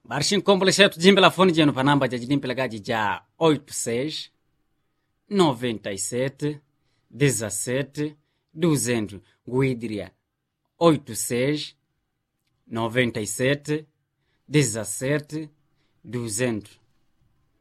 Marchinho completo jimbe la fone jeno panamba jajilimpelagaji ja 86 97 17 200 nguidria 86 97 17 200